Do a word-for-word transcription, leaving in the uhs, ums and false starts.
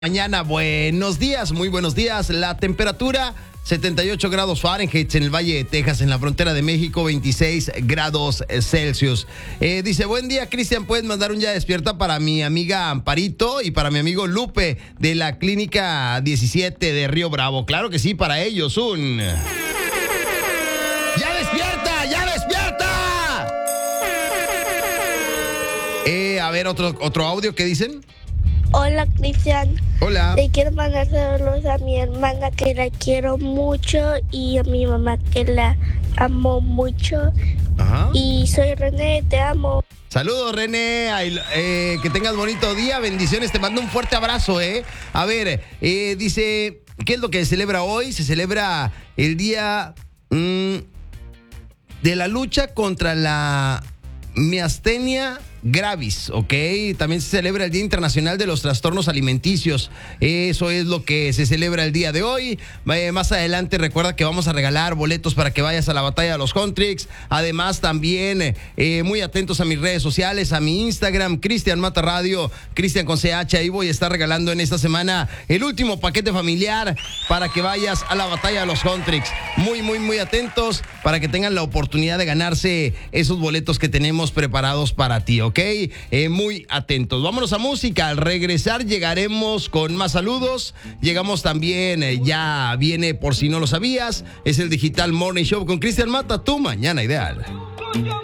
Mañana, buenos días, muy buenos días. La temperatura setenta y ocho grados Fahrenheit en el Valle de Texas, en la frontera de México, veintiséis grados Celsius. Eh, dice, buen día, Cristian, ¿puedes mandar un ya despierta para mi amiga Amparito y para mi amigo Lupe de la Clínica diecisiete de Río Bravo? Claro que sí, para ellos un... ¡Ya despierta! ¡Ya despierta! Eh, a ver, otro, otro audio, ¿qué dicen? Hola, Cristian. Hola. Le quiero mandar saludos a mi hermana, que la quiero mucho, y a mi mamá, que la amo mucho. Ajá. Y soy René, te amo. Saludos, René. Ay, eh, que tengas bonito día. Bendiciones. Te mando un fuerte abrazo, ¿eh? A ver, eh, dice, ¿qué es lo que se celebra hoy? Se celebra el día mmm, de la lucha contra la miastenia gravis, ¿ok? También se celebra el Día Internacional de los Trastornos Alimenticios. Eso es lo que se celebra el día de hoy. Eh, más adelante recuerda que vamos a regalar boletos para que vayas a la batalla de los Huntrix. Además también eh, muy atentos a mis redes sociales, a mi Instagram, Cristian Mata Radio, Cristian con C H. Ahí voy a estar regalando en esta semana el último paquete familiar para que vayas a la batalla de los Huntrix. Muy, muy, muy atentos para que tengan la oportunidad de ganarse esos boletos que tenemos preparados para ti, ¿ok? Ok, eh, muy atentos. Vámonos a música. Al regresar llegaremos con más saludos. Llegamos también, eh, ya viene, por si no lo sabías, es el Digital Morning Show con Cristian Mata, tu mañana ideal.